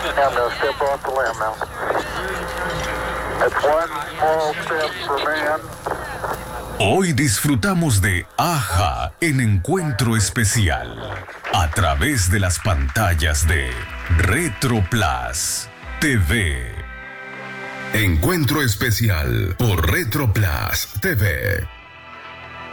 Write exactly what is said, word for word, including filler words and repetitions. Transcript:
I'm going to step off the limb now. It's one small step for man. Hoy disfrutamos de Aja en Encuentro Especial a través de las pantallas de RetroPlus T V. Encuentro Especial por RetroPlus T V.